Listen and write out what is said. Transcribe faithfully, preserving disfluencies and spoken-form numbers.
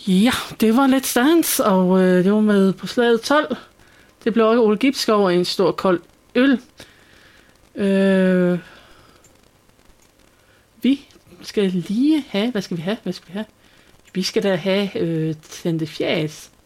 Ja, det var Let's Dance, og øh, det var med på slaget tolv. Det blev også Ole Gibskov og en stor kold øl. Øh, vi skal lige have... Hvad skal vi have? Hvad skal vi have? Vi skal da have øh, Tante Fjas.